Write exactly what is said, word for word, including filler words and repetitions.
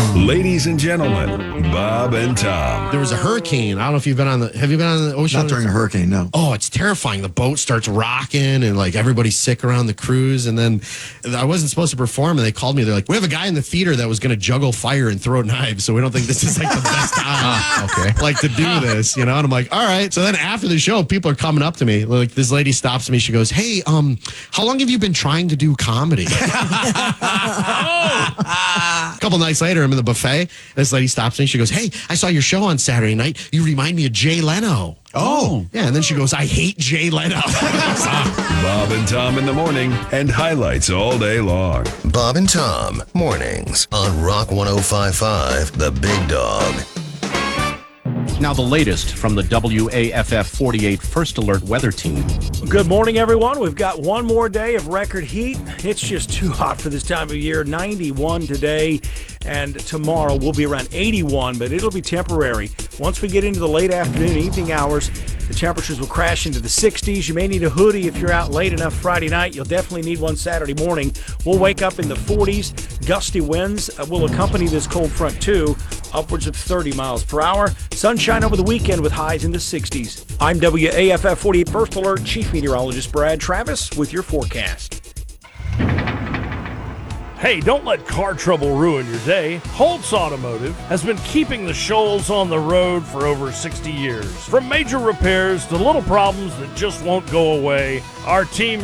Ladies and gentlemen, Bob and Tom. There was a hurricane. I don't know if you've been on the. Have you been on the ocean? Not during a hurricane, no. Oh, it's terrifying. The boat starts rocking and like everybody's sick around the cruise. And then I wasn't supposed to perform, and they called me. They're like, "We have a guy in the theater that was going to juggle fire and throw knives, so we don't think this is like the best time, okay. like to do this, you know." And I'm like, "All right." So then after the show, people are coming up to me. Like this lady stops me. She goes, "Hey, um, how long have you been trying to do comedy?" A couple nights later, I'm in the buffet. This lady stops me. She goes, "Hey, I saw your show on Saturday night. You remind me of Jay Leno." Oh. Yeah, and then she goes, "I hate Jay Leno." Bob and Tom in the morning and highlights all day long. Bob and Tom, mornings on Rock one oh five point five, The Big Dog. Now the latest from the W A F F forty-eight First Alert Weather Team. Good morning, everyone. We've got one more day of record heat. It's just too hot for this time of year. ninety-one today, and tomorrow will be around eighty-one, but it'll be temporary. Once we get into the late afternoon, evening hours, the temperatures will crash into the sixties. You may need a hoodie if you're out late enough Friday night. You'll definitely need one Saturday morning. We'll wake up in the forties. Gusty winds will accompany this cold front too, upwards of thirty miles per hour. Sunshine over the weekend with highs in the sixties. I'm W A F F forty-eight First Alert Chief Meteorologist Brad Travis with your forecast. Hey, don't let car trouble ruin your day. Holtz Automotive has been keeping the Shoals on the road for over sixty years. From major repairs to little problems that just won't go away, our team